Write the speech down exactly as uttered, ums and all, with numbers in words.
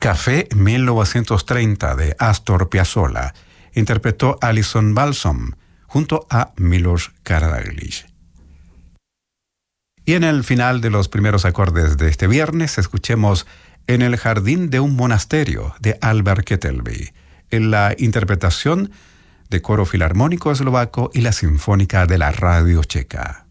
Café mil novecientos treinta de Astor Piazzolla interpretó Alison Balsom junto a Milos Karadzic. Y en el final de los primeros acordes de este viernes escuchemos En el jardín de un monasterio de Albert Kettelby, en la interpretación de Coro Filarmónico Eslovaco y la Sinfónica de la Radio Checa.